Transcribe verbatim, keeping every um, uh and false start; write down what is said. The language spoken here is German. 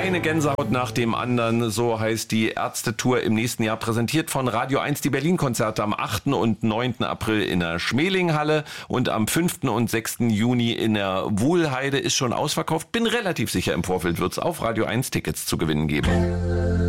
Eine Gänsehaut nach dem anderen, so heißt die Ärzte-Tour im nächsten Jahr, präsentiert von Radio eins, die Berlin-Konzerte am achten und neunten April in der Schmelinghalle und am fünften und sechsten Juni in der Wuhlheide ist schon ausverkauft. Bin relativ sicher, im Vorfeld wird es auf Radio eins Tickets zu gewinnen geben.